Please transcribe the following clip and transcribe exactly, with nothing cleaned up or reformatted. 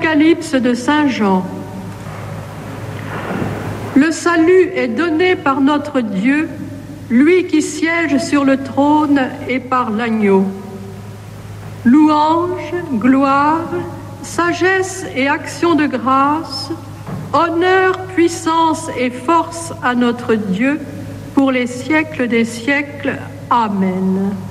l'Apocalypse de Saint Jean. Le salut est donné par notre Dieu, lui qui siège sur le trône et par l'agneau. Louange, gloire, sagesse et action de grâce, honneur, puissance et force à notre Dieu pour les siècles des siècles. Amen.